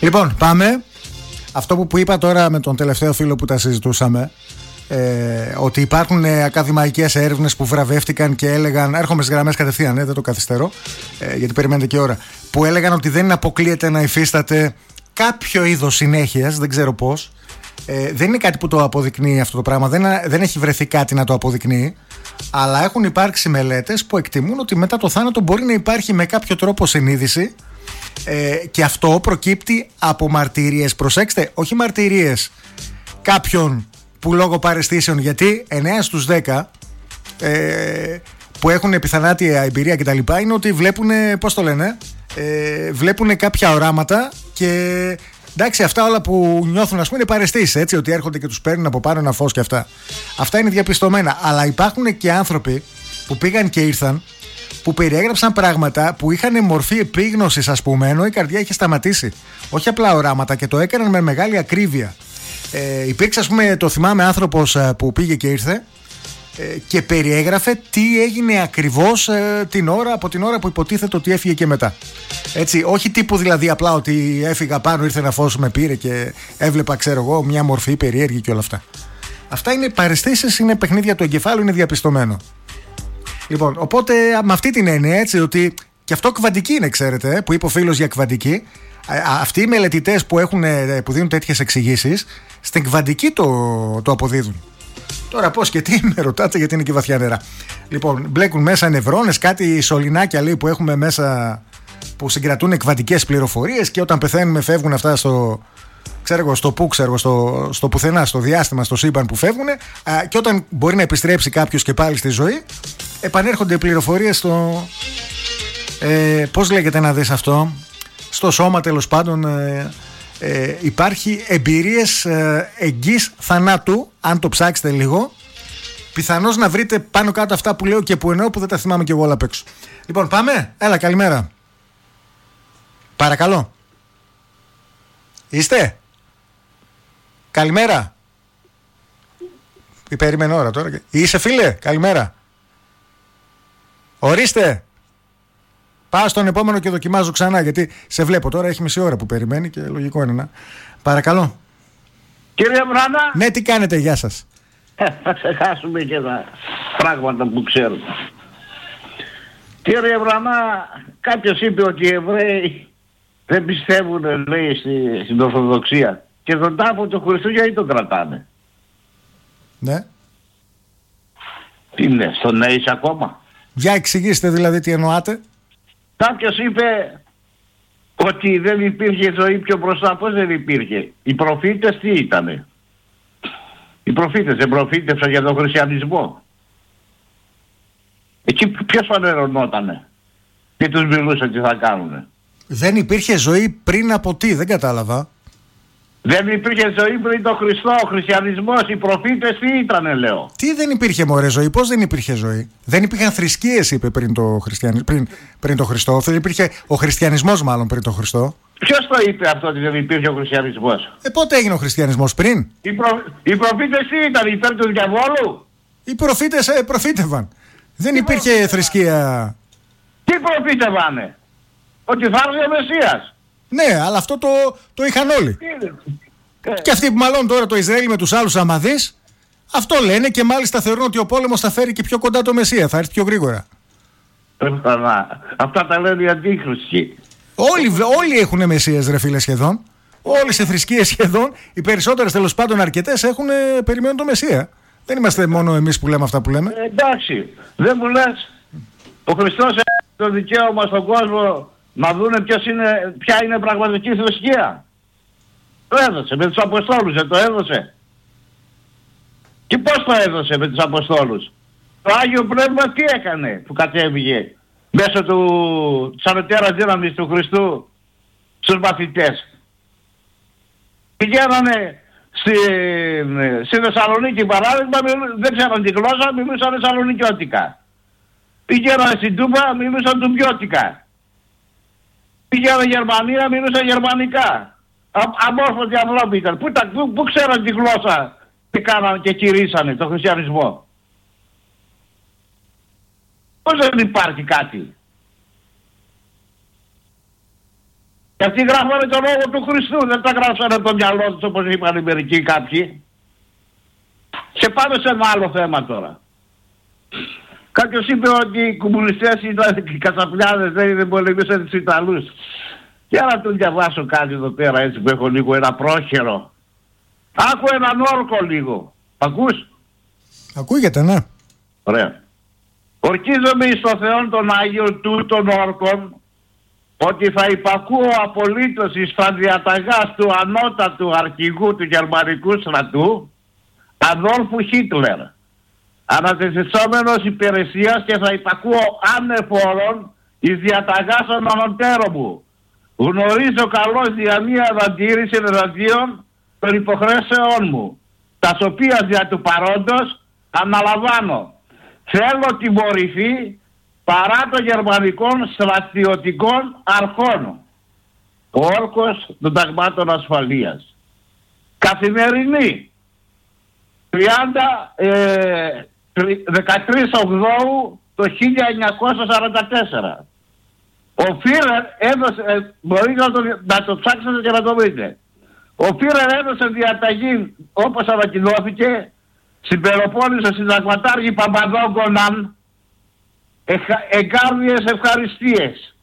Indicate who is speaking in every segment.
Speaker 1: Λοιπόν, πάμε. Αυτό που είπα τώρα με τον τελευταίο φίλο που τα συζητούσαμε, ότι υπάρχουν ακαδημαϊκές έρευνες που βραβεύτηκαν και έλεγαν, έρχομαι στις γραμμές κατευθείαν, δεν το καθυστερώ, γιατί περιμένετε και ώρα, που έλεγαν ότι δεν αποκλείεται να υφίσταται κάποιο είδος συνέχειας, δεν ξέρω πώς. Δεν είναι κάτι που το αποδεικνύει αυτό το πράγμα, δεν έχει βρεθεί κάτι να το αποδεικνύει, αλλά έχουν υπάρξει μελέτες που εκτιμούν ότι μετά το θάνατο μπορεί να υπάρχει με κάποιο τρόπο συνείδηση, και αυτό προκύπτει από μαρτυρίες, προσέξτε, όχι μαρτυρίες κάποιων που λόγω παραισθήσεων, γιατί 9 στους 10 που έχουν επιθανάτια εμπειρία κτλ. Είναι ότι βλέπουν, πώς το λένε, βλέπουν κάποια οράματα και εντάξει, αυτά όλα που νιώθουν, ας πούμε, είναι παραισθήσεις, έτσι, ότι έρχονται και τους παίρνουν από πάνω ένα φως και αυτά. Αυτά είναι διαπιστωμένα. Αλλά υπάρχουν και άνθρωποι που πήγαν και ήρθαν, που περιέγραψαν πράγματα που είχαν μορφή επίγνωσης, ας πούμε, ενώ η καρδιά είχε σταματήσει. Όχι απλά οράματα, και το έκαναν με μεγάλη ακρίβεια. Υπήρξε, ας πούμε, το θυμάμαι, άνθρωπος που πήγε και ήρθε και περιέγραφε τι έγινε ακριβώς από την ώρα που υποτίθεται ότι έφυγε και μετά. Έτσι, όχι τύπου δηλαδή απλά ότι έφυγα πάνω, ήρθε ένα φως, με πήρε και έβλεπα, ξέρω εγώ, μια μορφή περίεργη και όλα αυτά. Αυτά είναι παραισθήσεις, είναι παιχνίδια του εγκεφάλου, είναι διαπιστωμένο. Λοιπόν, οπότε με αυτή την έννοια, έτσι, ότι και αυτό κβαντική είναι, ξέρετε, που είπε ο φίλος για κβαντική. Αυτοί οι μελετητές που δίνουν τέτοιες εξηγήσεις, στην κβαντική το αποδίδουν. Τώρα πώς και τι με ρωτάτε, γιατί είναι και βαθιά νερά. Λοιπόν, μπλέκουν μέσα νευρώνες, κάτι σωληνάκια, λέει, που έχουμε μέσα, που συγκρατούν κβαντικές πληροφορίες, και όταν πεθαίνουμε φεύγουν αυτά στο πουθενά, στο διάστημα, στο σύμπαν που φεύγουν, και όταν μπορεί να επιστρέψει κάποιος και πάλι στη ζωή, επανέρχονται οι πληροφορίες στο... πώς λέγεται να δεις αυτό, στο σώμα, τέλος πάντων. Υπάρχει εμπειρίες εγγύς θανάτου, αν το ψάξετε λίγο, πιθανώς να βρείτε πάνω κάτω αυτά που λέω και που εννοώ, που δεν τα θυμάμαι και εγώ όλα απ' έξω. Λοιπόν, πάμε. Έλα, καλημέρα. Παρακαλώ. Είστε? Καλημέρα. Περιμένω ώρα τώρα. Είσαι, φίλε? Καλημέρα. Ορίστε. Πάω στον επόμενο και δοκιμάζω ξανά, γιατί σε βλέπω τώρα, έχει μισή ώρα που περιμένει και λογικό είναι να... Παρακαλώ.
Speaker 2: Κύριε Βράνα.
Speaker 1: Ναι, τι κάνετε, γεια σας.
Speaker 2: Θα ξεχάσουμε και τα πράγματα που ξέρουμε. Κύριε Βράνα, κάποιος είπε ότι οι Εβραίοι δεν πιστεύουν, λέει, στην Ορθοδοξία. Και τον τάφο του Χριστού γιατί τον κρατάνε?
Speaker 1: Ναι.
Speaker 2: Τι λες, τον είσαι ακόμα?
Speaker 1: Για εξηγήστε δηλαδή τι εννοάτε.
Speaker 2: Κάποιος είπε ότι δεν υπήρχε ζωή πιο μπροστά. Πώς δεν υπήρχε? Οι προφήτες τι ήτανε? Οι προφήτες δεν προφήτευσαν για τον χριστιανισμό? Εκεί ποιος φανερωνότανε και τους μιλούσε τι θα κάνουνε?
Speaker 1: Δεν υπήρχε ζωή πριν από τι? Δεν κατάλαβα.
Speaker 2: Δεν υπήρχε ζωή πριν τον Χριστό, ο χριστιανισμός, οι προφήτες τι ήτανε, λέω?
Speaker 1: Τι δεν υπήρχε, μωρέ, ζωή? Πώς δεν υπήρχε ζωή? Δεν υπήρχαν θρησκείες, είπε, πριν το Χριστό. Δεν υπήρχε ο χριστιανισμός, μάλλον, πριν τον Χριστό.
Speaker 2: Ποιος το είπε αυτό, ότι δεν υπήρχε ο χριστιανισμός?
Speaker 1: Πότε έγινε ο χριστιανισμός? Πριν.
Speaker 2: Οι προφήτες τι ήταν, υπέρ του διαβόλου? Οι
Speaker 1: προφήτες προφήτευαν. Δεν υπήρχε θρησκεία.
Speaker 2: Τι προφήτευανε? Ότι θα έρθει ο Μεσσίας.
Speaker 1: Ναι, αλλά αυτό το είχαν όλοι. Και αυτοί που μαλώνουν τώρα το Ισραήλ με τους άλλους, άμα δεις, αυτό λένε, και μάλιστα θεωρούν ότι ο πόλεμος θα φέρει και πιο κοντά το Μεσσία, θα έρθει πιο γρήγορα.
Speaker 2: Αυτά τα λένε οι αντίχριστοι.
Speaker 1: Όλοι έχουν Μεσσίες, ρε φίλε, σχεδόν. Όλες οι θρησκείες σχεδόν, οι περισσότερες, τέλος πάντων αρκετές, περιμένουν το Μεσσία. Δεν είμαστε μόνο εμείς που λέμε αυτά που λέμε.
Speaker 2: Εντάξει, δεν μου λες. Ο Χριστός έχει το δικαίωμα στον κόσμο να δούνε ποια είναι πραγματική θρησκεία. Το έδωσε με τους Αποστόλους, δεν το έδωσε? Και πώς το έδωσε με τους Αποστόλους? Το Άγιο Πνεύμα τι έκανε που κατέβηκε μέσω της ανωτέρας δύναμης του Χριστού στους μαθητές? Πηγαίνανε στη Θεσσαλονίκη, παράδειγμα, δεν ξέραν τη γλώσσα, μιλούσαν θεσσαλονικιώτικα. Πηγαίνανε στην Τούμπα, μιλούσαν τουμπιώτικα. Πήγαινε Γερμανία, μιλούσαν γερμανικά. Αμόρφωτοι ανθρώποι ήταν. Πού ξέραν τη γλώσσα και κάνανε και κηρύσανε τον χριστιανισμό? Πώς δεν υπάρχει κάτι? Και αυτοί γράφανε τον λόγο του Χριστού, δεν τα γράψανε το μυαλό τους όπως είπαν οι μερικοί κάποιοι. Και πάμε σε ένα άλλο θέμα τώρα. Κάποιος είπε ότι οι κομμουνιστές ήταν οι καταπλιάδες, δεν πολεμήσαν τους Ιταλούς. Για να τον διαβάσω κάτι εδώ πέρα έτσι που έχω λίγο ένα πρόχειρο. Άκου έναν όρκο λίγο. Ακούς?
Speaker 1: Ακούγεται, ναι.
Speaker 2: Ωραία. Ορκίζομαι εις το Θεόν των Άγιων τούτων όρκων ότι θα υπακούω απολύτως εις τα διαταγάς του ανώτατου αρχηγού του γερμανικού στρατού Αδόλφου Χίτλερ, ανατεθισόμενος υπηρεσίας, και θα υπακούω ανεφόρον εις διαταγάς των ανωτέρων μου. Γνωρίζω καλώς δια μία αντίρρηση εναντίον των υποχρέσεών μου, τας οποίας δια του παρόντος αναλαμβάνω. Θέλω τιμωρηθεί παρά των γερμανικών στρατιωτικών αρχών. Ο όρκος των ταγμάτων ασφαλείας. Καθημερινή 13 Οκτώου το 1944. Ο Φίρερ έδωσε, μπορείτε να το ψάξετε και να το βρείτε. Ο Φίρερ έδωσε διαταγή, όπως ανακοινώθηκε, στην Πελοπόννησο συνταγματάρχη Παπαδόγκοναν, εγκάρδιες ευχαριστίες.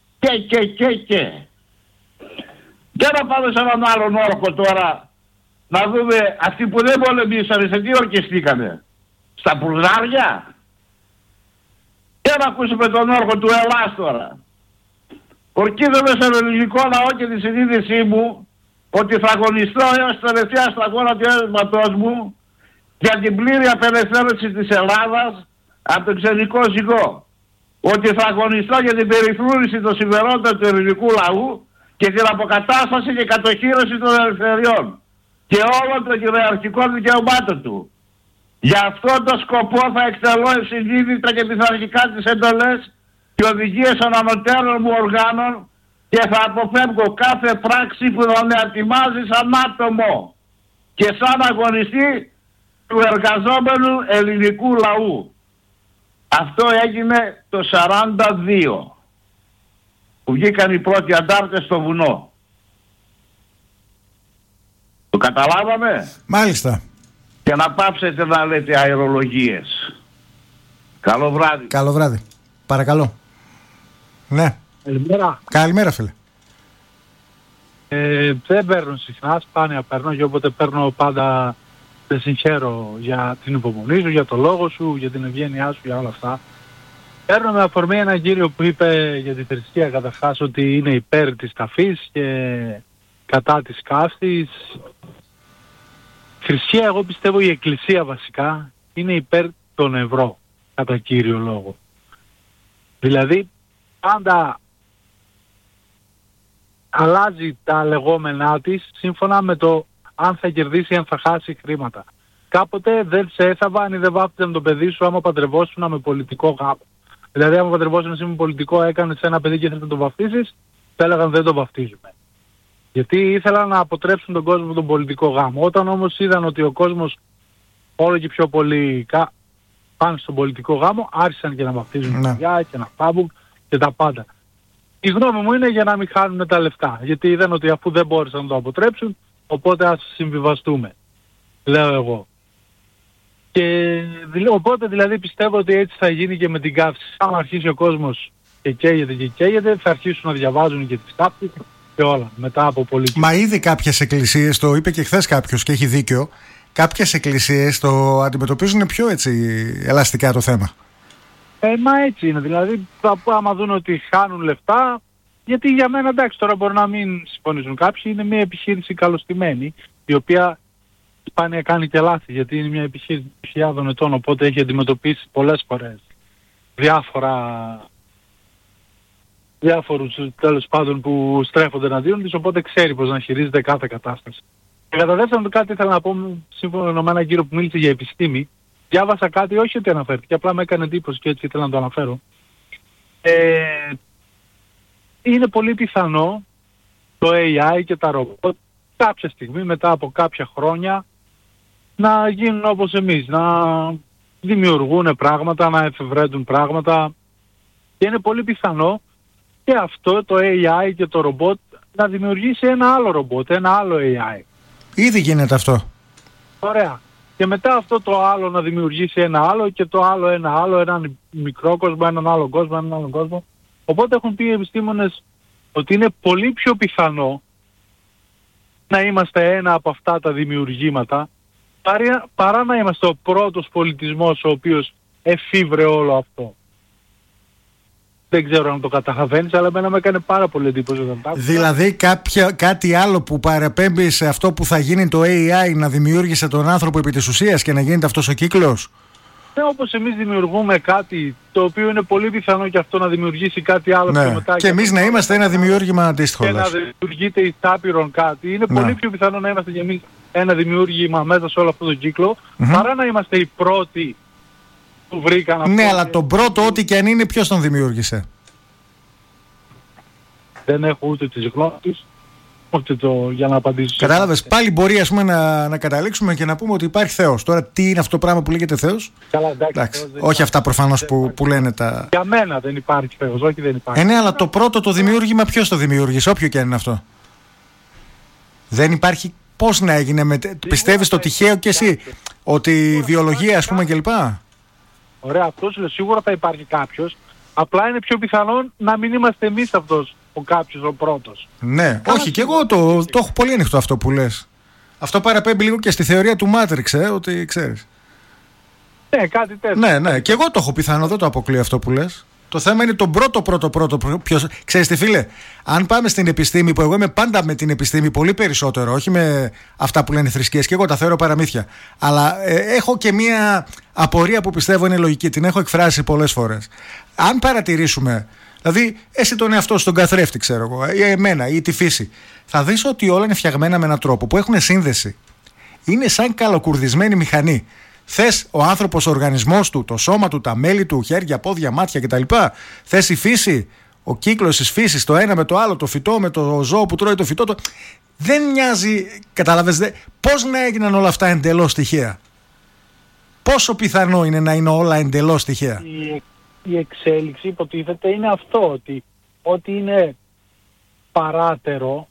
Speaker 2: Και να πάμε σε έναν άλλον όρκο τώρα, να δούμε αυτοί που δεν πολεμήσανε σε τι ορκιστήκανε. Στα πουρνάρια. Και να ακούσουμε τον όρκο του Ελλάς τώρα. Ορκίζομαι στον ελληνικό λαό και τη συνείδησή μου ότι θα αγωνιστώ έως τελευταία σταγόνα του αίματος μου για την πλήρη απελευθέρωση της Ελλάδας από τον ξενικό ζυγό. Ότι θα αγωνιστώ για την περιφρούρηση των συμφερόντων του ελληνικού λαού και την αποκατάσταση και κατοχήρωση των ελευθεριών και όλων των κυριαρχικών δικαιωμάτων του. Για αυτόν τον σκοπό θα εκτελώ ευσυνείδητα και πειθαρχικά τις εντολές και οδηγίες των ανωτέρων μου οργάνων και θα αποφεύγω κάθε πράξη που θα με ατιμάζει σαν άτομο και σαν αγωνιστή του εργαζόμενου ελληνικού λαού. Αυτό έγινε το 1942 που βγήκαν οι πρώτοι αντάρτες στο βουνό. Το καταλάβαμε?
Speaker 1: Μάλιστα.
Speaker 2: Και να πάψετε να λέτε αερολογίες. Καλό βράδυ.
Speaker 1: Καλό βράδυ. Παρακαλώ. Ναι.
Speaker 3: Καλημέρα.
Speaker 1: Καλημέρα, φίλε.
Speaker 3: Δεν παίρνω συχνά, σπάνια παίρνω, και όποτε παίρνω πάντα σε συγχαίρω για την υπομονή σου, για το λόγο σου, για την ευγένειά σου, για όλα αυτά. Παίρνω με αφορμή έναν κύριο που είπε για τη θρησκεία καταρχάς ότι είναι υπέρ της ταφής και κατά της καύτης. Θρησκεία, εγώ πιστεύω η Εκκλησία βασικά είναι υπέρ των ευρώ, κατά κύριο λόγο. Δηλαδή πάντα αλλάζει τα λεγόμενά της σύμφωνα με το αν θα κερδίσει ή αν θα χάσει χρήματα. Κάποτε δεν σε έθαβαν ή δεν βάφτιζαν το παιδί σου άμα παντρευόσουν με πολιτικό γάμο. Δηλαδή άμα παντρευόσουν εσύ με πολιτικό, έκανες ένα παιδί και ήθελες να το βαφτίσεις, θα έλεγαν δεν το βαφτίζουμε. Γιατί ήθελαν να αποτρέψουν τον κόσμο τον πολιτικό γάμο. Όταν όμως είδαν ότι ο κόσμος όλο και πιο πολύ πάνε στον πολιτικό γάμο, άρχισαν και να βαφτίζουν παιδιά και να πάβουν και τα πάντα. Η γνώμη μου είναι για να μην χάνουν τα λεφτά. Γιατί είδαν ότι αφού δεν μπόρεσαν να το αποτρέψουν, οπότε ας συμβιβαστούμε, λέω εγώ. Και οπότε δηλαδή πιστεύω ότι έτσι θα γίνει και με την καύση. Αν αρχίσει ο κόσμος και καίγεται, θα αρχίσουν να διαβάζουν και τις καύσεις και όλα μετά από πολύ.
Speaker 1: Μα ήδη κάποιες εκκλησίες, το είπε και χθες κάποιος και έχει δίκιο, κάποιες εκκλησίες το αντιμετωπίζουν πιο έτσι ελαστικά το θέμα.
Speaker 3: Μα έτσι είναι, δηλαδή άμα δουν ότι χάνουν λεφτά, γιατί για μένα εντάξει τώρα μπορεί να μην συμφωνήσουν κάποιοι, είναι μια επιχείρηση καλωστημένη, η οποία σπάνια κάνει και λάθη, γιατί είναι μια επιχείρηση 2.000 ετών, οπότε έχει αντιμετωπίσει πολλές φορές διάφορους τέλος πάντων που στρέφονται εναντίον της, οπότε ξέρει πως να χειρίζεται κάθε κατάσταση. Και κατά δεύτερον κάτι ήθελα να πω, σύμφωνα με έναν κύριο που μίλησε για επιστήμη, διάβασα κάτι, όχι ότι αναφέρθηκε, απλά με έκανε εντύπωση και έτσι ήθελα να το αναφέρω. Είναι πολύ πιθανό το AI και τα ρομπότ κάποια στιγμή μετά από κάποια χρόνια να γίνουν όπως εμείς, να δημιουργούν πράγματα, να εφευρέτουν πράγματα, και είναι πολύ πιθανό και αυτό το AI και το ρομπότ να δημιουργήσει ένα άλλο ρομπότ, ένα άλλο AI.
Speaker 1: Ήδη γίνεται αυτό.
Speaker 3: Ωραία. Και μετά αυτό το άλλο να δημιουργήσει ένα άλλο και το άλλο ένα άλλο, έναν μικρό κόσμο, έναν άλλο κόσμο, έναν άλλο κόσμο. Οπότε έχουν πει οι επιστήμονες ότι είναι πολύ πιο πιθανό να είμαστε ένα από αυτά τα δημιουργήματα παρά να είμαστε ο πρώτος πολιτισμός ο οποίος εφήβρε όλο αυτό. Δεν ξέρω αν το καταλαβαίνεις, αλλά εμένα με έκανε πάρα πολύ εντύπωση όταν τα άκουσα.
Speaker 1: Δηλαδή κάτι άλλο που παραπέμπει σε αυτό που θα γίνει το AI να δημιούργησε τον άνθρωπο επί της ουσίας και να γίνεται αυτός ο κύκλος.
Speaker 3: Ναι, όπως εμείς δημιουργούμε κάτι το οποίο είναι πολύ πιθανό και αυτό να δημιουργήσει κάτι άλλο πιο μετά.
Speaker 1: Και εμείς να είμαστε ένα δημιούργημα αντίστοιχο.
Speaker 3: Και να δημιουργείται εις άπειρον κάτι. Είναι πολύ πιο πιθανό να είμαστε και εμείς ένα δημιούργημα μέσα σε όλο αυτό το κύκλο παρά να είμαστε οι πρώτοι που βρήκαν αυτό.
Speaker 1: Ναι, αλλά τον πρώτο, ό,τι και αν είναι, ποιος τον δημιούργησε?
Speaker 3: Δεν έχω ούτε τις γνώσεις, ούτε για να απαντήσω.
Speaker 1: Κατάλαβες, πάλι μπορεί ας πούμε να καταλήξουμε και να πούμε ότι υπάρχει Θεός. Τώρα τι είναι αυτό το πράγμα που λέγεται Θεός?
Speaker 3: Καλά, εντάξει,
Speaker 1: όχι αυτά προφανώς που λένε τα...
Speaker 3: Για μένα δεν υπάρχει Θεός, όχι δεν υπάρχει.
Speaker 1: Ναι, αλλά το πρώτο το δημιούργημα ποιος το δημιούργησε, όποιο και αν είναι αυτό? Δεν υπάρχει. Πώς να έγινε, πιστεύεις το τυχαίο κι εσύ, ότι η βιολογία ας πούμε κλπ?
Speaker 3: Ωραία, αυτό σου λέω, σίγουρα θα υπάρχει κάποιος, απλά είναι πιο πιθανό να μην είμαστε εμείς αυτός ο κάποιος ο πρώτος.
Speaker 1: Ναι, όχι, και εγώ το έχω πολύ ανοιχτό αυτό που λες. Αυτό παραπέμπει λίγο και στη θεωρία του Matrix, ότι ξέρεις.
Speaker 3: Ναι, κάτι τέτοιο.
Speaker 1: Ναι, και εγώ το έχω πιθανό, δεν το αποκλείω αυτό που λες. Το θέμα είναι τον πρώτο. Ξέρεις τι φίλε, αν πάμε στην επιστήμη, που εγώ είμαι πάντα με την επιστήμη πολύ περισσότερο, όχι με αυτά που λένε θρησκείες, και εγώ τα θεωρώ παραμύθια. Αλλά έχω και μία απορία που πιστεύω είναι λογική, την έχω εκφράσει πολλές φορές. Αν παρατηρήσουμε, δηλαδή εσύ τον εαυτό σου, τον καθρέφτη, ξέρω εγώ, ή εμένα ή τη φύση, θα δεις ότι όλα είναι φτιαγμένα με έναν τρόπο που έχουν σύνδεση. Είναι σαν καλοκουρδισμένη μηχανή. Θες ο άνθρωπος, ο οργανισμός του, το σώμα του, τα μέλη του, χέρια, πόδια, μάτια κτλ. Θες η φύση, ο κύκλος της φύσης, το ένα με το άλλο, το φυτό με το ζώο που τρώει το φυτό. Δεν μοιάζει, καταλαβαίνετε, πώς να έγιναν όλα αυτά εντελώς τυχαία? Πόσο πιθανό είναι να είναι όλα εντελώς τυχαία?
Speaker 3: Η εξέλιξη υποτίθεται είναι αυτό, ότι είναι παράτερο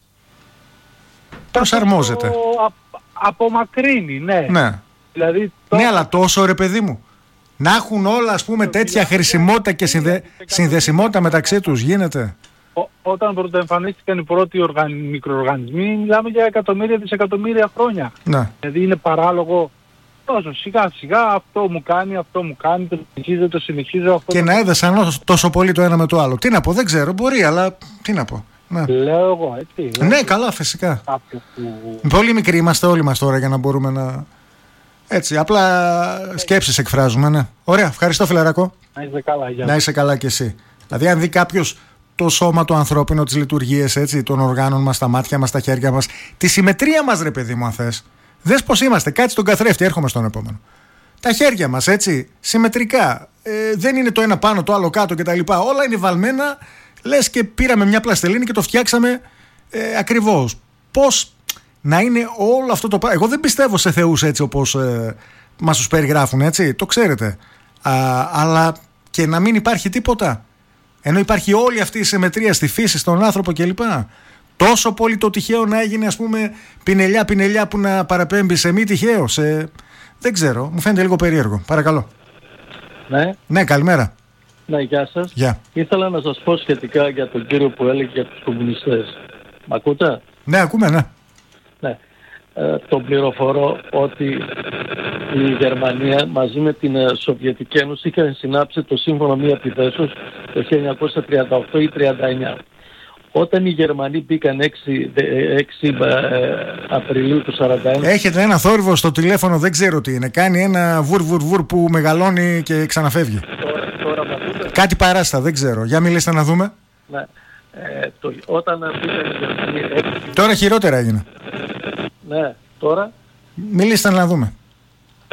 Speaker 1: προσαρμόζεται.
Speaker 3: Απομακρύνει, ναι. Δηλαδή,
Speaker 1: ναι, αλλά τόσο ρε παιδί μου. Να έχουν όλα ας πούμε τέτοια χρησιμότητα και συνδεσιμότητα μεταξύ τους γίνεται.
Speaker 3: Όταν πρωτοεμφανίστηκαν οι πρώτοι μικροοργανισμοί, μιλάμε για εκατομμύρια δισεκατομμύρια χρόνια.
Speaker 1: Ναι.
Speaker 3: Δηλαδή είναι παράλογο τόσο σιγά σιγά αυτό μου κάνει, το συνεχίζω αυτό.
Speaker 1: Και να έδεσαν τόσο πολύ το ένα με το άλλο. Τι να πω, δεν ξέρω, μπορεί, αλλά τι να πω. Ναι.
Speaker 3: Λέω εγώ, έτσι.
Speaker 1: Ναι, καλά, φυσικά. Πολύ μικροί είμαστε όλοι μας τώρα για να μπορούμε να... Έτσι, απλά σκέψεις εκφράζουμε, ναι. Ωραία, ευχαριστώ φιλαράκο.
Speaker 3: Να είσαι καλά,
Speaker 1: να είσαι καλά κι εσύ. Δηλαδή, αν δει κάποιος το σώμα το ανθρώπινο, τις λειτουργίες έτσι, των οργάνων μας, τα μάτια μας, τα χέρια μας, τη συμμετρία μας, ρε παιδί μου, αν θες. Δες πως είμαστε, κάτσε τον καθρέφτη, έρχομαι στον επόμενο. Τα χέρια μας, έτσι, συμμετρικά. Δεν είναι το ένα πάνω, το άλλο κάτω κτλ. Όλα είναι βαλμένα, λες και πήραμε μια πλαστελίνη και το φτιάξαμε ακριβώς. Πώς να είναι όλο αυτό το πράγμα? Εγώ δεν πιστεύω σε θεούς έτσι όπως μας τους περιγράφουν, έτσι, το ξέρετε. Αλλά και να μην υπάρχει τίποτα. Ενώ υπάρχει όλη αυτή η συμμετρία στη φύση, στον άνθρωπο κλπ. Τόσο πολύ το τυχαίο να έγινε, ας πούμε, πινελιά που να παραπέμπει σε μη τυχαίο. Δεν ξέρω, μου φαίνεται λίγο περίεργο. Παρακαλώ.
Speaker 4: Ναι.
Speaker 1: Ναι, καλημέρα.
Speaker 4: Ναι, γεια σας.
Speaker 1: Γεια.
Speaker 4: Ήθελα να σας πω σχετικά για τον κύριο που έλεγε για τους κομμουνιστές. Μ' ακούτε?
Speaker 1: Ναι, ακούμε, ναι.
Speaker 4: Ναι. Τον πληροφορώ ότι η Γερμανία μαζί με την Σοβιετική Ένωση είχε συνάψει το Σύμφωνο Μη Επιθέσεως το 1938 ή 1939. Όταν οι Γερμανοί μπήκαν 6 Απριλίου του 1941...
Speaker 1: Έχετε ένα θόρυβο στο τηλέφωνο, δεν ξέρω τι είναι. Κάνει ένα βουρ που μεγαλώνει και ξαναφεύγει.
Speaker 4: Τώρα
Speaker 1: κάτι παράστα, δεν ξέρω. Για μιλήστε να δούμε.
Speaker 4: Ναι. Όταν μπήκαν οι Γερμανοί...
Speaker 1: Τώρα χειρότερα έγινε.
Speaker 4: Ναι, τώρα...
Speaker 1: Μιλήστε να δούμε.
Speaker 4: 6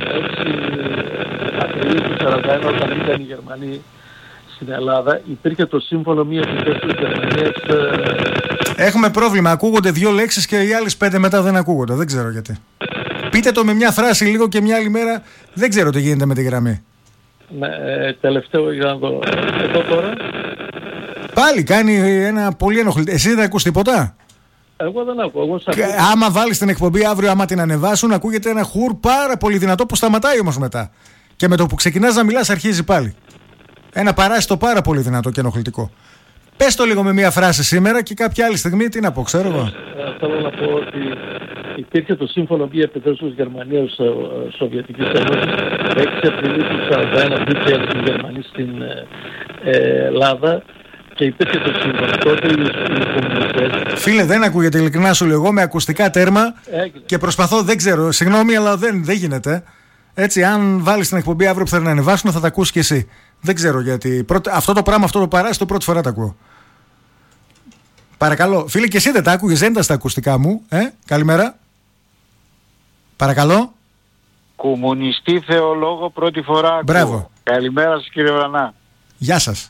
Speaker 4: Απριλίου του 1941 όταν μπήκαν οι Γερμανοί στην Ελλάδα, υπήρχε το σύμφωνο Μη Επιθέσεως Γερμανίας.
Speaker 1: Έχουμε πρόβλημα. Ακούγονται 2 λέξεις και οι άλλες 5 μετά δεν ακούγονται. Δεν ξέρω γιατί. Πείτε το με μια φράση λίγο και μια άλλη μέρα. Δεν ξέρω τι γίνεται με τη γραμμή.
Speaker 4: Ναι, τελευταίο για να δω. Εδώ τώρα.
Speaker 1: Πάλι κάνει ένα πολύ ενοχλητικό. Εσύ δεν ακούς τίποτα?
Speaker 4: Εγώ δεν ακούω.
Speaker 1: Άμα βάλεις την εκπομπή αύριο, άμα την ανεβάσουν, ακούγεται ένα χουρ πάρα πολύ δυνατό που σταματάει όμως μετά. Και με το που ξεκινάς να μιλάς αρχίζει πάλι. Ένα παράσιτο πάρα πολύ δυνατό και ενοχλητικό. Πες το λίγο με μία φράση σήμερα και κάποια άλλη στιγμή, τι να πω, ξέρω εγώ.
Speaker 4: Θέλω να πω ότι υπήρχε το σύμφωνο μη επιθέσεως Γερμανίας Σοβιετικής Ένωσης. 6 Απριλίου του 1941 μπήκε οι Γερμανοί στην Ελλάδα και υπήρχε το σύμφωνο. Τότε οι κομμουνιστές...
Speaker 1: Φίλε, δεν ακούγεται, ειλικρινά σου λέω εγώ, με ακουστικά τέρμα και προσπαθώ, δεν ξέρω, συγγνώμη, αλλά δεν γίνεται. Έτσι, αν βάλεις την εκπομπή αύριο που θέλει να ανεβάσουν, θα τα ακούσεις και εσύ. Δεν ξέρω γιατί. Αυτό το πράγμα, αυτό το παράσιτο, πρώτη φορά τα ακούω. Παρακαλώ. Φίλε, και εσύ δεν τα άκουγες, δεν ήταν στα ακουστικά μου. Καλημέρα. Παρακαλώ.
Speaker 5: Κομμουνιστή θεολόγο, πρώτη φορά ακούω.
Speaker 1: Μπράβο.
Speaker 5: Καλημέρα σας, κύριε Βρανά.
Speaker 1: Γεια σας.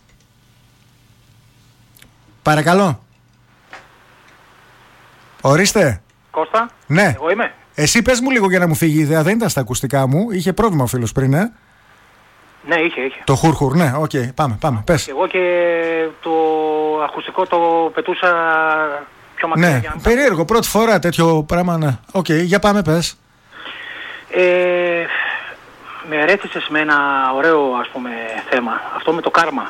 Speaker 1: Παρακαλώ. Ορίστε.
Speaker 6: Κώστα.
Speaker 1: Ναι.
Speaker 6: Εγώ είμαι.
Speaker 1: Εσύ πες μου λίγο για να μου φύγει η ιδέα. Δεν ήταν στα ακουστικά μου. Είχε πρόβλημα ο φίλος πριν,
Speaker 6: Ναι, είχε.
Speaker 1: Το χουρχουρ, ναι, οκ, πάμε, πες.
Speaker 6: Εγώ και το ακουστικό το πετούσα πιο μακριά.
Speaker 1: Ναι, περίεργο, πρώτη φορά τέτοιο πράγμα, ναι. Οκ, για πάμε, πες.
Speaker 6: Με ερέθησες με ένα ωραίο, ας πούμε, θέμα. Αυτό με το κάρμα.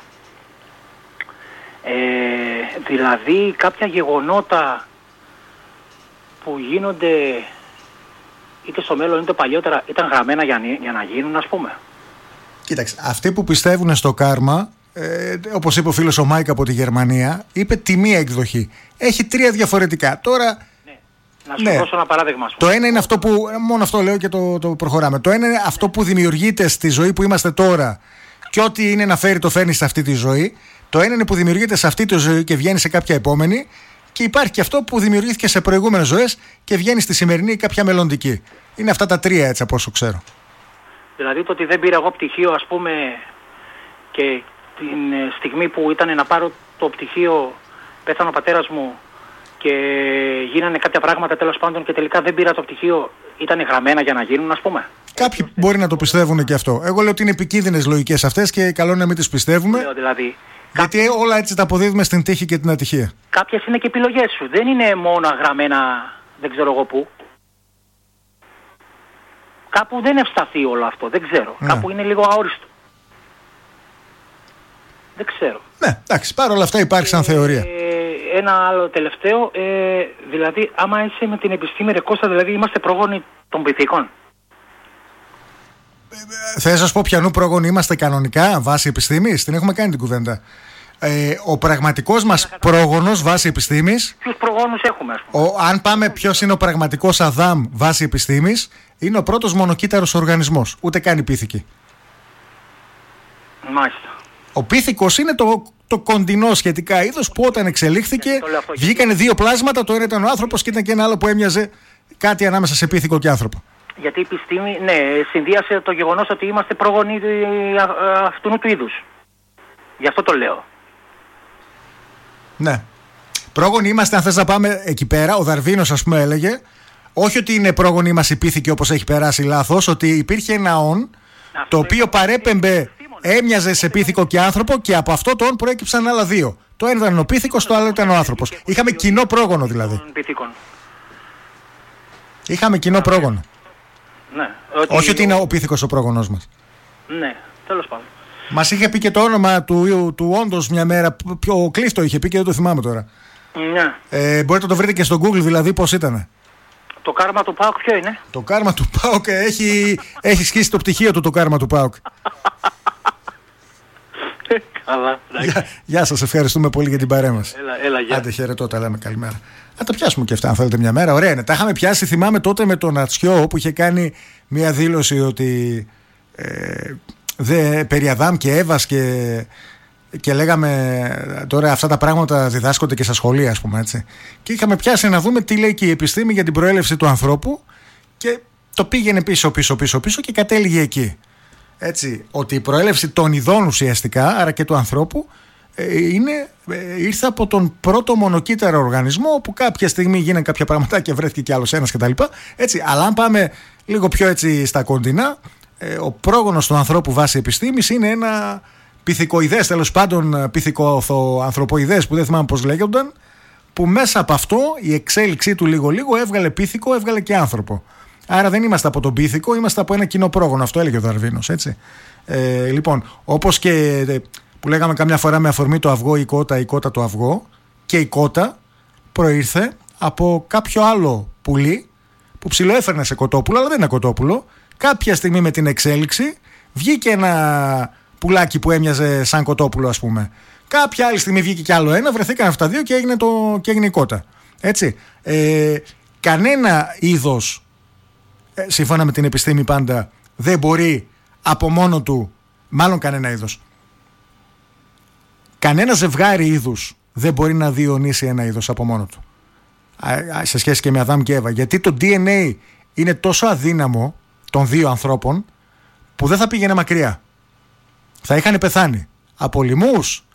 Speaker 6: Δηλαδή κάποια γεγονότα που γίνονται είτε στο μέλλον είτε παλιότερα ήταν γραμμένα για να γίνουν, ας πούμε.
Speaker 1: Κοίταξε, αυτοί που πιστεύουν στο κάρμα, όπως είπε ο φίλος ο Μάικ από τη Γερμανία, είπε τη μία εκδοχή. Έχει 3 διαφορετικά. Τώρα.
Speaker 6: Ναι. Να σου δώσω ένα παράδειγμα.
Speaker 1: Το ένα είναι αυτό που. Μόνο αυτό λέω και το προχωράμε. Το ένα είναι αυτό που δημιουργείται στη ζωή που είμαστε τώρα και ό,τι είναι να φέρει το φέρνει σε αυτή τη ζωή. Το ένα είναι που δημιουργείται σε αυτή τη ζωή και βγαίνει σε κάποια επόμενη. Και υπάρχει και αυτό που δημιουργήθηκε σε προηγούμενες ζωές και βγαίνει στη σημερινή ή κάποια μελλοντική. Είναι αυτά τα 3 έτσι από όσο ξέρω.
Speaker 6: Δηλαδή το ότι δεν πήρα εγώ πτυχίο, ας πούμε, και την στιγμή που ήταν να πάρω το πτυχίο πέθανε ο πατέρας μου και γίνανε κάποια πράγματα τέλος πάντων και τελικά δεν πήρα το πτυχίο, ήταν γραμμένα για να γίνουν, ας πούμε.
Speaker 1: Κάποιοι μπορεί να το πιστεύουν και αυτό. Εγώ λέω ότι είναι επικίνδυνες λογικές αυτές και καλό είναι να μην τις πιστεύουμε.
Speaker 6: Λέω, δηλαδή,
Speaker 1: γιατί όλα έτσι τα αποδίδουμε στην τύχη και την ατυχία.
Speaker 6: Κάποιες είναι και επιλογές σου. Δεν είναι μόνο γραμμένα δεν ξέρω εγώ πού. Κάπου δεν ευσταθεί όλο αυτό, δεν ξέρω. Ναι. Κάπου είναι λίγο αόριστο. Δεν ξέρω.
Speaker 1: Ναι, εντάξει, παρόλα αυτά υπάρχει σαν θεωρία.
Speaker 6: Ένα άλλο τελευταίο, δηλαδή άμα είσαι με την επιστήμη ρε Κώστα, δηλαδή είμαστε πρόγονοι των πυθίκων.
Speaker 1: Θες να σου πω ποιανού πρόγονοι είμαστε κανονικά βάσει επιστήμης, την έχουμε κάνει την κουβέντα. Ο πραγματικός μας πρόγονος βάσει επιστήμης.
Speaker 6: Ποιους προγόνους έχουμε, ας πούμε.
Speaker 1: Αν πάμε ποιος είναι ο πραγματικός Αδάμ βάσει επιστήμης, είναι ο πρώτος μονοκύτταρος οργανισμός. Ούτε καν η πίθηκη.
Speaker 6: Μάλιστα.
Speaker 1: Ο πίθηκος είναι το κοντινό σχετικά είδος που όταν εξελίχθηκε βγήκαν 2 πλάσματα. Το ένα ήταν ο άνθρωπος και ήταν και ένα άλλο που έμοιαζε κάτι ανάμεσα σε πίθηκο και άνθρωπο.
Speaker 6: Γιατί η επιστήμη, ναι, συνδύασε το γεγονός ότι είμαστε πρόγονοι αυτού του είδους. Γι' αυτό το λέω.
Speaker 1: Ναι. Πρόγονοι είμαστε, αν θες να πάμε εκεί πέρα. Ο Δαρβίνος, ας πούμε, έλεγε όχι ότι είναι πρόγονοι μας η πίθηκη όπως έχει περάσει λάθος, ότι υπήρχε ένα όν το οποίο παρέπεμπε, έμοιαζε σε πίθηκο και άνθρωπο και από αυτό το όν προέκυψαν άλλα 2. Το ένα ήταν ο πίθηκος, το άλλο ήταν ο άνθρωπος. Είχαμε κοινό πρόγονο δηλαδή. Είχαμε κοινό πρόγονο.
Speaker 6: Ναι,
Speaker 1: όχι ότι είναι ο πίθηκος ο πρόγονός μας.
Speaker 6: Ναι, τέλος πάντων.
Speaker 1: Μας είχε πει και το όνομα του όντως μια μέρα. Ο Κλής το είχε πει και δεν το θυμάμαι τώρα.
Speaker 6: Ναι.
Speaker 1: Μπορείτε να το βρείτε και στο Google δηλαδή πώς ήταν.
Speaker 6: Το κάρμα του ΠΑΟΚ ποιο είναι?
Speaker 1: Το κάρμα του ΠΑΟΚ έχει σκίσει το πτυχίο του το κάρμα του ΠΑΟΚ.
Speaker 6: Καλά.
Speaker 1: Γεια σας, ευχαριστούμε πολύ για την παρέμβαση.
Speaker 6: Έλα, γεια.
Speaker 1: Άντε χαιρετώ, τα λέμε, καλημέρα. Να τα πιάσουμε και αυτά αν θέλετε μια μέρα. Ωραία είναι. Τα είχαμε πιάσει, θυμάμαι τότε με τον Ατσιό που είχε κάνει μια δήλωση ότι περί Αδάμ και Εύας και λέγαμε τώρα αυτά τα πράγματα διδάσκονται και στα σχολεία, ας πούμε, έτσι. Και είχαμε πιάσει να δούμε τι λέει και η επιστήμη για την προέλευση του ανθρώπου και το πήγαινε πίσω και κατέληγε εκεί. Έτσι, ότι η προέλευση των ειδών ουσιαστικά, άρα και του ανθρώπου, ήρθε από τον πρώτο μονοκύτταρο οργανισμό που κάποια στιγμή γίνανε κάποια πράγματα και βρέθηκε κι άλλος ένας κτλ. Έτσι, αλλά αν πάμε λίγο πιο έτσι στα κοντινά, ο πρόγονος του ανθρώπου βάσει επιστήμης είναι ένα πυθικοειδές, τέλος πάντων πυθικοανθρωποειδές που δεν θυμάμαι πώς λέγονταν, που μέσα από αυτό η εξέλιξή του λίγο-λίγο έβγαλε πίθηκο, έβγαλε και άνθρωπο. Άρα δεν είμαστε από τον πίθηκο, είμαστε από ένα κοινό πρόγονο. Αυτό έλεγε ο Δαρβίνος, έτσι. Λοιπόν, όπως και που λέγαμε καμιά φορά με αφορμή το αυγό, η κότα το αυγό, και η κότα προήρθε από κάποιο άλλο πουλί που ψιλοέφερνε σε κοτόπουλο, αλλά δεν είναι κοτόπουλο. Κάποια στιγμή με την εξέλιξη βγήκε ένα πουλάκι που έμοιαζε σαν κοτόπουλο, ας πούμε. Κάποια άλλη στιγμή βγήκε κι άλλο ένα, βρεθήκαν αυτά δύο και έγινε η κότα. Έτσι. Κανένα είδος, σύμφωνα με την επιστήμη πάντα, δεν μπορεί από μόνο του, μάλλον κανένα είδος, κανένα ζευγάρι είδους δεν μπορεί να διονύσει ένα είδος από μόνο του. Σε σχέση και με Αδάμ και Εύα. Γιατί το DNA είναι τόσο αδύναμο των δύο ανθρώπων που δεν θα πήγαινε μακριά. Θα είχαν πεθάνει. Από λοιμούς,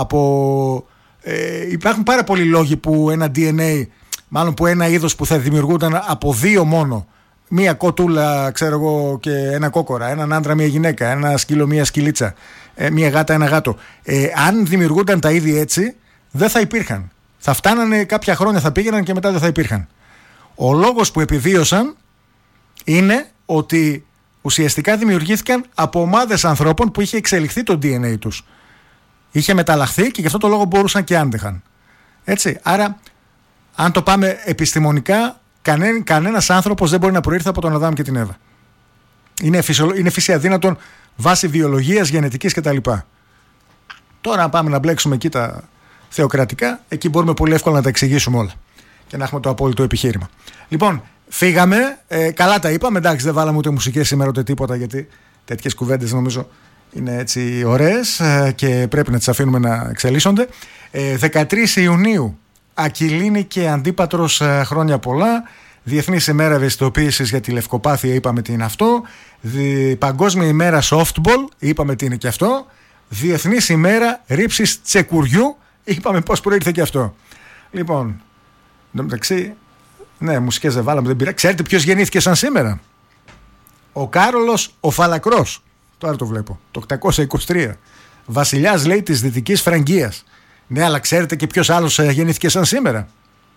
Speaker 1: υπάρχουν πάρα πολλοί λόγοι που ένα DNA, μάλλον που ένα είδος που θα δημιουργούνταν από δύο μόνο, μία κοτούλα, ξέρω εγώ, και ένα κόκορα, έναν άντρα, μία γυναίκα, ένα σκύλο, μία σκυλίτσα, μία γάτα, ένα γάτο. Αν δημιουργούνταν τα είδη έτσι, δεν θα υπήρχαν. Θα φτάνανε κάποια χρόνια, θα πήγαιναν και μετά δεν θα υπήρχαν. Ο λόγος που επιβίωσαν είναι ότι ουσιαστικά δημιουργήθηκαν από ομάδες ανθρώπων που είχε εξελιχθεί το DNA τους. Είχε μεταλλαχθεί και γι' αυτό το λόγο μπορούσαν και άντεχαν. Έτσι. Άρα, αν το πάμε επιστημονικά, κανένας άνθρωπος δεν μπορεί να προήρθε από τον Αδάμ και την Εύα. Είναι φύση αδύνατον βάσει βιολογίας, γενετικής κτλ. Τώρα, αν πάμε να μπλέξουμε εκεί τα θεοκρατικά, εκεί μπορούμε πολύ εύκολα να τα εξηγήσουμε όλα και να έχουμε το απόλυτο επιχείρημα. Λοιπόν, φύγαμε. Καλά τα είπαμε. Εντάξει, δεν βάλαμε ούτε μουσικές σήμερα ούτε τίποτα, γιατί τέτοιες κουβέντες νομίζω είναι έτσι ωραίες και πρέπει να τις αφήνουμε να εξελίσσονται. 13 Ιουνίου, Ακυλίνη και Αντίπατρος, χρόνια πολλά. Διεθνής ημέρα ευαισθητοποίησης για τη λευκοπάθεια, είπαμε τι είναι αυτό. Παγκόσμια ημέρα softball, είπαμε τι είναι και αυτό. Διεθνής ημέρα ρήψης τσεκουριού, είπαμε πώς προήρθε και αυτό. Λοιπόν, μεταξύ, ναι, μουσικές δεν βάλαμε, δεν πειράζει. Ξέρετε ποιος γεννήθηκε σαν σήμερα? Ο Κάρολος ο Φαλακρός. Τώρα το βλέπω. Το 823. Βασιλιάς, λέει, της Δυτικής Φραγκίας. Ναι, αλλά ξέρετε και ποιος άλλος γεννήθηκε σαν σήμερα?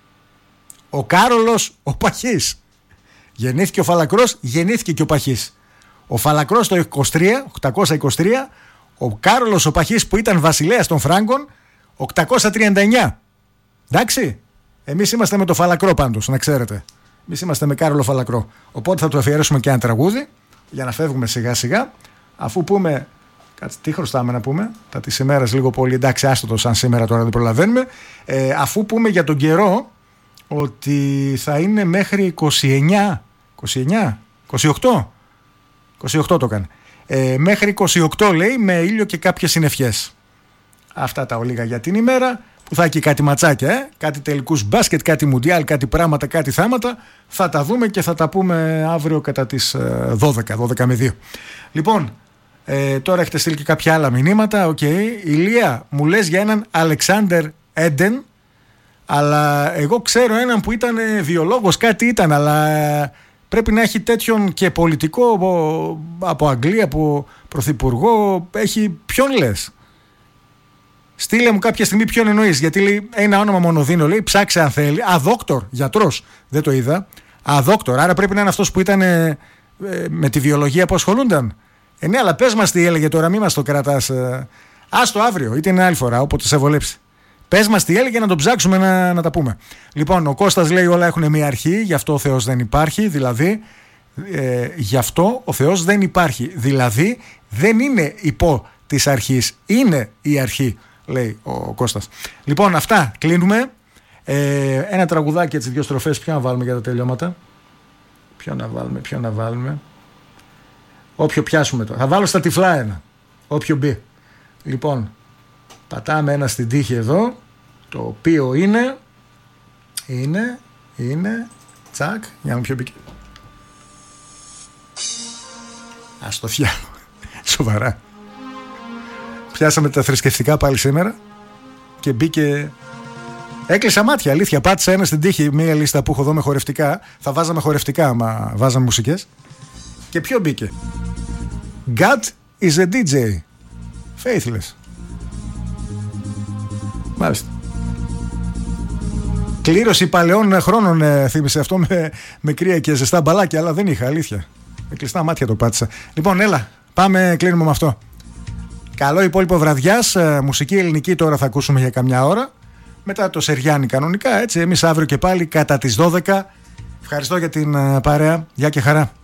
Speaker 1: Ο Κάρολος ο Παχής. Γεννήθηκε ο Φαλακρός, γεννήθηκε και ο Παχής. Ο Φαλακρός το 823, ο Κάρολος ο Παχής που ήταν βασιλέας των Φράγκων 839. Εντάξει. Εμείς είμαστε με το Φαλακρό πάντως, να ξέρετε. Εμείς είμαστε με Κάρολο Φαλακρό. Οπότε θα του αφιερώσουμε και ένα τραγούδι για να φεύγουμε σιγά σιγά. Αφού πούμε. Κάτσε, τι χρωστάμε να πούμε? Τα της ημέρας λίγο πολύ. Εντάξει, άστο το σαν σήμερα, τώρα δεν προλαβαίνουμε. Αφού πούμε για τον καιρό ότι θα είναι μέχρι 28 το έκανε. Μέχρι 28 λέει, με ήλιο και κάποιες συννεφιές. Αυτά τα ολίγα για την ημέρα. Που θα έχει κάτι ματσάκια, κάτι τελικούς μπάσκετ, κάτι μουντιάλ, κάτι πράγματα, κάτι θάματα. Θα τα δούμε και θα τα πούμε αύριο κατά τις 12 με 2. Λοιπόν, τώρα έχετε στείλει και κάποια άλλα μηνύματα. Ηλία, μου λες για έναν Αλεξάνδερ Έντεν, αλλά εγώ ξέρω έναν που ήταν βιολόγος, κάτι ήταν, αλλά πρέπει να έχει τέτοιον και πολιτικό από Αγγλία, από πρωθυπουργό. Έχει, ποιον λες? Στείλε μου κάποια στιγμή ποιον εννοείς, γιατί λέει ένα όνομα μόνο δίνω, λέει, ψάξε αν θέλει. Δόκτορ, γιατρός, δεν το είδα. Δόκτορ, άρα πρέπει να είναι αυτός που ήταν με τη βιολογία που ασχολούνταν. Ναι, αλλά πες μας τι έλεγε τώρα, μη μας το κρατάς. Άστο αύριο, είτε είναι άλλη φορά, όποτε σε βολέψει. Πες μας τι έλεγε, να τον ψάξουμε να τα πούμε. Λοιπόν, ο Κώστας λέει όλα έχουν μια αρχή, γι' αυτό ο Θεός δεν υπάρχει, δηλαδή γι' αυτό ο Θεός δεν υπάρχει, δηλαδή δεν είναι υπό της αρχής, είναι η αρχή, λέει ο Κώστας. Λοιπόν, αυτά, κλείνουμε. Ένα τραγουδάκι, έτσι, 2 στροφές, ποιο να βάλουμε για τα τελειώματα? Ποιο να βάλουμε? Όποιο πιάσουμε τώρα. Θα βάλω στα τυφλά ένα, όποιο μπει. Λοιπόν, πατάμε ένα στην τύχη εδώ, το οποίο είναι τσακ, για να ποιο μπήκε. Ας το φτιάχνω. Σοβαρά. Πιάσαμε τα θρησκευτικά πάλι σήμερα και μπήκε. Έκλεισα μάτια, αλήθεια. Πάτησα ένα στην τύχη, μία λίστα που έχω εδώ με χορευτικά. Θα βάζαμε χορευτικά άμα βάζαμε μουσικές. Και ποιο μπήκε? God is a DJ. Faithless. Μάλιστα. Κλήρωση παλαιών χρόνων θύμισε αυτό με κρύα και ζεστά μπαλάκια, αλλά δεν είχα, αλήθεια. Με κλειστά μάτια το πάτησα. Λοιπόν, έλα, πάμε, κλείνουμε με αυτό. Καλό υπόλοιπο βραδιάς. Μουσική ελληνική τώρα θα ακούσουμε για καμιά ώρα. Μετά το Σεριάννη κανονικά, έτσι. Εμείς αύριο και πάλι κατά τις 12. Ευχαριστώ για την παρέα. Γεια και χαρά.